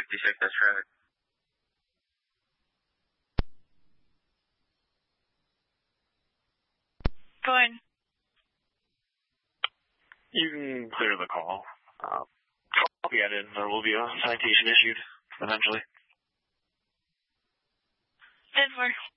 56, that's traffic. Go ahead. You can clear the call. Copy it in. There will be a citation issued eventually. 10-4.